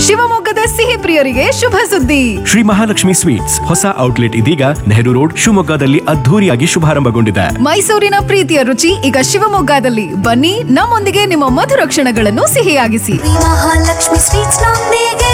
ಶಿವಮೊಗ್ಗದ ಸಿಹಿ ಪ್ರಿಯರಿಗೆ ಶುಭ ಸುದ್ದಿ. ಶ್ರೀ ಮಹಾಲಕ್ಷ್ಮಿ ಸ್ವೀಟ್ಸ್ ಹೊಸ ಔಟ್ಲೆಟ್ ಇದೀಗ ನೆಹರು ರೋಡ್ ಶಿವಮೊಗ್ಗದಲ್ಲಿ ಅದ್ಧೂರಿಯಾಗಿ ಶುಭಾರಂಭಗೊಂಡಿದೆ. ಮೈಸೂರಿನ ಪ್ರೀತಿಯ ರುಚಿ ಈಗ ಶಿವಮೊಗ್ಗದಲ್ಲಿ. ಬನ್ನಿ, ನಮ್ಮೊಂದಿಗೆ ನಿಮ್ಮ ಮಧುರ ಕ್ಷಣಗಳನ್ನು ಸಿಹಿಯಾಗಿಸಿ. ಮಹಾಲಕ್ಷ್ಮಿ ಸ್ವೀಟ್ಸ್ ನೊಂದಿಗೆ.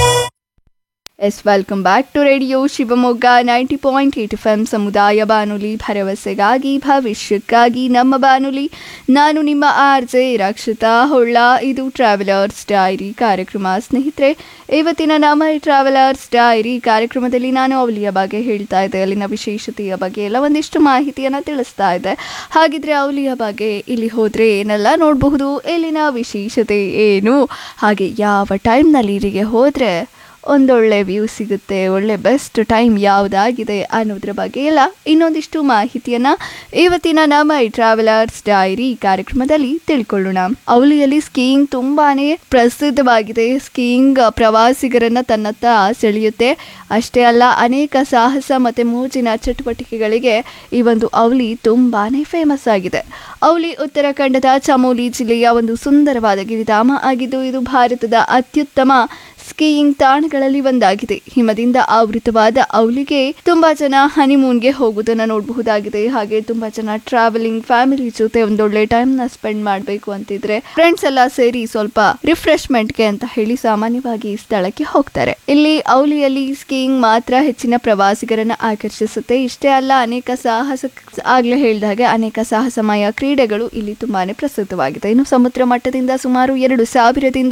S welcome back to radio Shivamogga 90.8 FM ಸಮುದಾಯ ಬಾನುಲಿ, ಭರವಸೆಗಾಗಿ ಭವಿಷ್ಯಕ್ಕಾಗಿ ನಮ್ಮ ಬಾನುಲಿ. ನಾನು ನಿಮ್ಮ RJ ರಕ್ಷಿತಾ ಹೊಳ್ಳ. ಇದು ಟ್ರಾವೆಲರ್ಸ್ ಡೈರಿ ಕಾರ್ಯಕ್ರಮ. ಸ್ನೇಹಿತರೆ, ಇವತ್ತಿನ ನಮ್ಮ ಟ್ರಾವೆಲರ್ಸ್ ಡೈರಿ ಕಾರ್ಯಕ್ರಮದಲ್ಲಿ ನಾನು ಅವಲಿಯ ಬಗ್ಗೆ ಹೇಳ್ತಾ ಇದ್ದೆ, ಅಲ್ಲಿನ ವಿಶೇಷತೆಯ ಬಗ್ಗೆ ಎಲ್ಲ ಒಂದಿಷ್ಟು ಮಾಹಿತಿಯನ್ನು ತಿಳಿಸ್ತಾ ಇದ್ದೆ. ಹಾಗಿದ್ರೆ ಅವಲಿಯ ಬಗ್ಗೆ ಇಲ್ಲಿ ಹೋದರೆ ಏನೆಲ್ಲ ನೋಡಬಹುದು, ಇಲ್ಲಿನ ವಿಶೇಷತೆ ಏನು, ಹಾಗೆ ಯಾವ ಟೈಮ್ನಲ್ಲಿ ಇಲ್ಲಿಗೆ ಹೋದರೆ ಒಂದೊಳ್ಳೆ ವ್ಯೂ ಸಿಗುತ್ತೆ, ಒಳ್ಳೆ ಬೆಸ್ಟ್ ಟೈಮ್ ಯಾವುದಾಗಿದೆ ಅನ್ನೋದ್ರ ಬಗ್ಗೆ ಎಲ್ಲ ಇನ್ನೊಂದಿಷ್ಟು ಮಾಹಿತಿಯನ್ನು ಇವತ್ತಿನ ನಮ್ಮ ಟ್ರಾವೆಲರ್ಸ್ ಡೈರಿ ಕಾರ್ಯಕ್ರಮದಲ್ಲಿ ತಿಳ್ಕೊಳ್ಳೋಣ. ಅವಲಿಯಲ್ಲಿ ಸ್ಕೀಯಿಂಗ್ ತುಂಬಾ ಪ್ರಸಿದ್ಧವಾಗಿದೆ. ಸ್ಕೀಯಿಂಗ್ ಪ್ರವಾಸಿಗರನ್ನು ತನ್ನತ್ತ ಸೆಳೆಯುತ್ತೆ. ಅಷ್ಟೇ ಅಲ್ಲ, ಅನೇಕ ಸಾಹಸ ಮತ್ತು ಮೋಜಿನ ಚಟುವಟಿಕೆಗಳಿಗೆ ಈ ಒಂದು ಅವಲಿ ತುಂಬಾ ಫೇಮಸ್ ಆಗಿದೆ. ಅವಲಿ ಉತ್ತರಾಖಂಡದ ಚಮೋಲಿ ಜಿಲ್ಲೆಯ ಒಂದು ಸುಂದರವಾದ ಗಿರಿಧಾಮ ಆಗಿದ್ದು, ಇದು ಭಾರತದ ಅತ್ಯುತ್ತಮ ಸ್ಕೀಯಿಂಗ್ ತಾಣಗಳಲ್ಲಿ ಒಂದಾಗಿದೆ. ಹಿಮದಿಂದ ಆವೃತವಾದ ಅವಲಿಗೆ ತುಂಬಾ ಜನ ಹನಿಮೂನ್ಗೆ ಹೋಗುವುದನ್ನು ನೋಡಬಹುದಾಗಿದೆ. ಹಾಗೆ ತುಂಬಾ ಜನ ಟ್ರಾವೆಲಿಂಗ್ ಫ್ಯಾಮಿಲಿ ಜೊತೆ ಒಂದೊಳ್ಳೆ ಟೈಮ್ ನ ಸ್ಪೆಂಡ್ ಮಾಡಬೇಕು ಅಂತಿದ್ರೆ ಫ್ರೆಂಡ್ಸ್ ಎಲ್ಲ ಸೇರಿ ಸ್ವಲ್ಪ ರಿಫ್ರೆಶ್ಮೆಂಟ್ಗೆ ಅಂತ ಹೇಳಿ ಸಾಮಾನ್ಯವಾಗಿ ಈ ಸ್ಥಳಕ್ಕೆ ಹೋಗ್ತಾರೆ. ಇಲ್ಲಿ ಅವಲಿಯಲ್ಲಿ ಸ್ಕೀಯಿಂಗ್ ಮಾತ್ರ ಹೆಚ್ಚಿನ ಪ್ರವಾಸಿಗರನ್ನ ಆಕರ್ಷಿಸುತ್ತೆ. ಇಷ್ಟೇ ಅಲ್ಲ, ಅನೇಕ ಸಾಹಸ ಆಗ್ಲೇ ಹೇಳಿದ ಅನೇಕ ಸಾಹಸಮಯ ಕ್ರೀಡೆಗಳು ಇಲ್ಲಿ ತುಂಬಾನೇ ಪ್ರಸಿದ್ಧವಾಗಿದೆ. ಇನ್ನು ಸಮುದ್ರ ಮಟ್ಟದಿಂದ ಸುಮಾರು 2000ರಿಂದ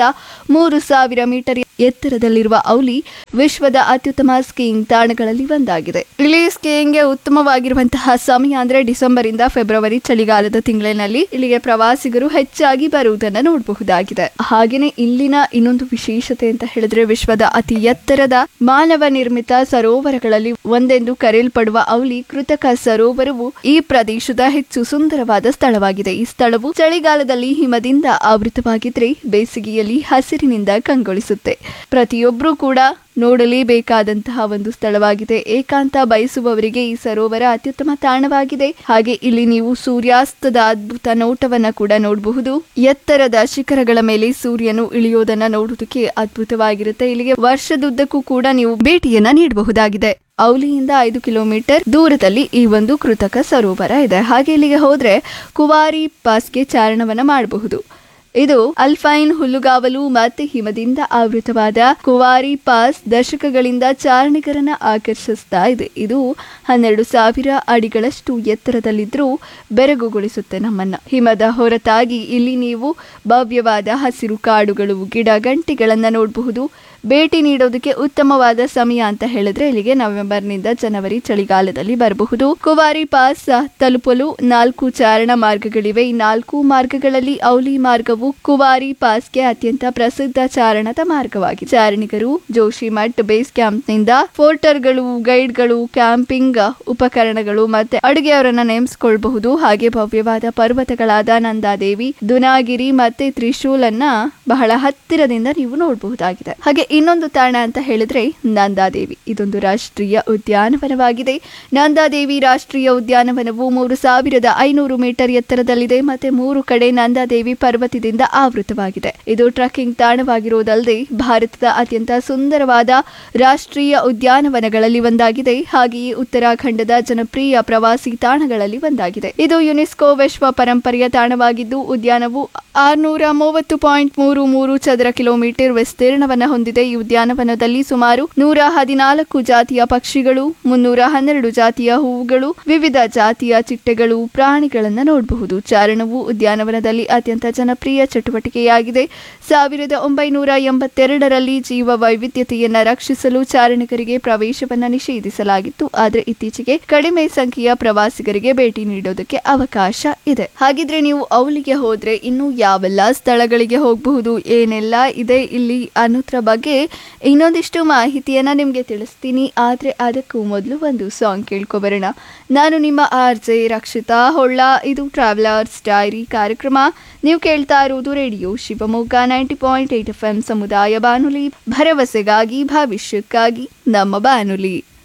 3000 ಮೀಟರ್ ಎತ್ತರದಲ್ಲಿರುವ ಅವಲಿ ವಿಶ್ವದ ಅತ್ಯುತ್ತಮ ಸ್ಕೀಯಿಂಗ್ ತಾಣಗಳಲ್ಲಿ ಒಂದಾಗಿದೆ. ಇಲ್ಲಿ ಸ್ಕೀಯಿಂಗ್ಗೆ ಉತ್ತಮವಾಗಿರುವಂತಹ ಸಮಯ ಅಂದ್ರೆ ಡಿಸೆಂಬರ್ ಇಂದ ಫೆಬ್ರವರಿ, ಚಳಿಗಾಲದ ತಿಂಗಳಿನಲ್ಲಿ ಇಲ್ಲಿಗೆ ಪ್ರವಾಸಿಗರು ಹೆಚ್ಚಾಗಿ ಬರುವುದನ್ನು ನೋಡಬಹುದಾಗಿದೆ. ಹಾಗೆಯೇ ಇಲ್ಲಿನ ಇನ್ನೊಂದು ವಿಶೇಷತೆ ಅಂತ ಹೇಳಿದ್ರೆ, ವಿಶ್ವದ ಅತಿ ಎತ್ತರದ ಮಾನವ ನಿರ್ಮಿತ ಸರೋವರಗಳಲ್ಲಿ ಒಂದೆಂದು ಕರೆಯಲ್ಪಡುವ ಅವಲಿ ಕೃತಕ ಸರೋವರವು ಈ ಪ್ರದೇಶದ ಹೆಚ್ಚು ಸುಂದರವಾದ ಸ್ಥಳವಾಗಿದೆ. ಈ ಸ್ಥಳವು ಚಳಿಗಾಲದಲ್ಲಿ ಹಿಮದಿಂದ ಆವೃತವಾಗಿದ್ರೆ ಬೇಸಿಗೆಯಲ್ಲಿ ಹಸಿರಿನಿಂದ ಕಂಗೊಳಿಸುತ್ತೆ. ಪ್ರತಿಯೊಬ್ಬರೂ ಕೂಡ ನೋಡಲೇಬೇಕಾದಂತಹ ಒಂದು ಸ್ಥಳವಾಗಿದೆ. ಏಕಾಂತ ಬಯಸುವವರಿಗೆ ಈ ಸರೋವರ ಅತ್ಯುತ್ತಮ ತಾಣವಾಗಿದೆ. ಹಾಗೆ ಇಲ್ಲಿ ನೀವು ಸೂರ್ಯಾಸ್ತದ ಅದ್ಭುತ ನೋಟವನ್ನ ಕೂಡ ನೋಡಬಹುದು. ಎತ್ತರದ ಶಿಖರಗಳ ಮೇಲೆ ಸೂರ್ಯನು ಇಳಿಯೋದನ್ನ ನೋಡುವುದಕ್ಕೆ ಅದ್ಭುತವಾಗಿರುತ್ತೆ. ಇಲ್ಲಿಗೆ ವರ್ಷದುದ್ದಕ್ಕೂ ಕೂಡ ನೀವು ಭೇಟಿಯನ್ನ ನೀಡಬಹುದಾಗಿದೆ. ಅವಲಿಯಿಂದ 5 ಕಿಲೋಮೀಟರ್ ದೂರದಲ್ಲಿ ಈ ಒಂದು ಕೃತಕ ಸರೋವರ ಇದೆ. ಹಾಗೆ ಇಲ್ಲಿಗೆ ಹೋದ್ರೆ ಕುವಾರಿ ಪಾಸ್ಗೆ ಚಾರಣವನ್ನ ಮಾಡಬಹುದು. ಇದು ಅಲ್ಫೈನ್ ಹುಲ್ಲುಗಾವಲು ಮತ್ತೆ ಹಿಮದಿಂದ ಆವೃತವಾದ ಕುವಾರಿ ಪಾಸ್ ದಶಕಗಳಿಂದ ಚಾರಣಿಗರನ್ನ ಆಕರ್ಷಿಸ್ತಾ ಇದೆ. ಇದು 12,000 ಅಡಿಗಳಷ್ಟು ಎತ್ತರದಲ್ಲಿದ್ರೂ ಬೆರಗುಗೊಳಿಸುತ್ತೆ ನಮ್ಮನ್ನ. ಹಿಮದ ಹೊರತಾಗಿ ಇಲ್ಲಿ ನೀವು ಭವ್ಯವಾದ ಹಸಿರು ಕಾಡುಗಳು, ಗಿಡ ಗಂಟಿಗಳನ್ನ ನೋಡಬಹುದು. ಭೇಟಿ ನೀಡೋದಕ್ಕೆ ಉತ್ತಮವಾದ ಸಮಯ ಅಂತ ಹೇಳಿದ್ರೆ ಇಲ್ಲಿಗೆ ನವೆಂಬರ್ನಿಂದ ಜನವರಿ, ಚಳಿಗಾಲದಲ್ಲಿ ಬರಬಹುದು. ಕುವಾರಿ ಪಾಸ್ ತಲುಪಲು 4 ಚಾರಣ ಮಾರ್ಗಗಳಿವೆ. ಈ 4 ಮಾರ್ಗಗಳಲ್ಲಿ ಅವಲಿ ಮಾರ್ಗವು ಕುವಾರಿ ಪಾಸ್ಗೆ ಅತ್ಯಂತ ಪ್ರಸಿದ್ಧ ಚಾರಣದ ಮಾರ್ಗವಾಗಿದೆ. ಚಾರಣಿಗರು ಜೋಶಿಮಠ್ ಬೇಸ್ ಕ್ಯಾಂಪ್ನಿಂದ ಪೋರ್ಟರ್ಗಳು, ಗೈಡ್ಗಳು, ಕ್ಯಾಂಪಿಂಗ್ ಉಪಕರಣಗಳು ಮತ್ತೆ ಅಡುಗೆಯವರನ್ನ ನೇಮಿಸಿಕೊಳ್ಳಬಹುದು. ಹಾಗೆ ಭವ್ಯವಾದ ಪರ್ವತಗಳಾದ ನಂದಾದೇವಿ, ದುನಾಗಿರಿ ಮತ್ತೆ ತ್ರಿಶೂಲನ್ನ ಬಹಳ ಹತ್ತಿರದಿಂದ ನೀವು ನೋಡಬಹುದಾಗಿದೆ. ಹಾಗೆ ಇನ್ನೊಂದು ತಾಣ ಅಂತ ಹೇಳಿದ್ರೆ ನಂದಾದೇವಿ. ಇದೊಂದು ರಾಷ್ಟ್ರೀಯ ಉದ್ಯಾನವನವಾಗಿದೆ. ನಂದಾದೇವಿ ರಾಷ್ಟ್ರೀಯ ಉದ್ಯಾನವನವು 3500 ಮೀಟರ್ ಎತ್ತರದಲ್ಲಿದೆ ಮತ್ತೆ 3 ಕಡೆ ನಂದಾದೇವಿ ಪರ್ವತದಿಂದ ಆವೃತವಾಗಿದೆ. ಇದು ಟ್ರೆಕ್ಕಿಂಗ್ ತಾಣವಾಗಿರುವುದಲ್ಲದೆ ಭಾರತದ ಅತ್ಯಂತ ಸುಂದರವಾದ ರಾಷ್ಟ್ರೀಯ ಉದ್ಯಾನವನಗಳಲ್ಲಿ ಒಂದಾಗಿದೆ. ಹಾಗೆಯೇ ಉತ್ತರಾಖಂಡದ ಜನಪ್ರಿಯ ಪ್ರವಾಸಿ ತಾಣಗಳಲ್ಲಿ ಒಂದಾಗಿದೆ. ಇದು ಯುನೆಸ್ಕೋ ವಿಶ್ವ ಪರಂಪರೆಯ ತಾಣವಾಗಿದ್ದು, ಉದ್ಯಾನವು 630.33 ಚದರ ಕಿಲೋಮೀಟರ್ ವಿಸ್ತೀರ್ಣವನ್ನು ಹೊಂದಿದೆ. ಈ ಉದ್ಯಾನವನದಲ್ಲಿ ಸುಮಾರು 114 ಜಾತಿಯ ಪಕ್ಷಿಗಳು, 312 ಜಾತಿಯ ಹೂವುಗಳು, ವಿವಿಧ ಜಾತಿಯ ಚಿಟ್ಟೆಗಳು, ಪ್ರಾಣಿಗಳನ್ನು ನೋಡಬಹುದು. ಚಾರಣವು ಉದ್ಯಾನವನದಲ್ಲಿ ಅತ್ಯಂತ ಜನಪ್ರಿಯ ಚಟುವಟಿಕೆಯಾಗಿದೆ. 1982ರಲ್ಲಿ ಜೀವ ವೈವಿಧ್ಯತೆಯನ್ನು ರಕ್ಷಿಸಲು ಚಾರಣಿಗರಿಗೆ ಪ್ರವೇಶವನ್ನು ನಿಷೇಧಿಸಲಾಗಿತ್ತು. ಆದರೆ ಇತ್ತೀಚೆಗೆ ಕಡಿಮೆ ಸಂಖ್ಯೆಯ ಪ್ರವಾಸಿಗರಿಗೆ ಭೇಟಿ ನೀಡೋದಕ್ಕೆ ಅವಕಾಶ ಇದೆ. ಹಾಗಿದ್ರೆ ನೀವು ಅವಲಿಗೆ ಹೋದ್ರೆ ಇನ್ನು ಯಾವೆಲ್ಲ ಸ್ಥಳಗಳಿಗೆ ಹೋಗಬಹುದು, ಏನೆಲ್ಲ ಇದೆ ಇಲ್ಲಿ ಅನ್ನೋದ್ರ ಬಗ್ಗೆ ಇನ್ನೊಂದಿಷ್ಟು ಮಾಹಿತಿಯನ್ನ ನಿಮ್ಗೆ ತಿಳಿಸ್ತೀನಿ. ಆದ್ರೆ ಅದಕ್ಕೂ ಮೊದಲು ಒಂದು ಸಾಂಗ್ ಕೇಳ್ಕೊಬರೋಣ. ನಾನು ನಿಮ್ಮ RJ ರಕ್ಷಿತಾ ಹೊಳ್ಳ. ಇದು ಟ್ರಾವೆಲರ್ಸ್ ಡೈರಿ ಕಾರ್ಯಕ್ರಮ. ನೀವು ಕೇಳ್ತಾ ಇರುವುದು ರೇಡಿಯೋ ಶಿವಮೊಗ್ಗ 90.8 FM ಸಮುದಾಯ ಬಾನುಲಿ, ಭರವಸೆಗಾಗಿ ಭವಿಷ್ಯಕ್ಕಾಗಿ ನಮ್ಮ ಬಾನುಲಿ.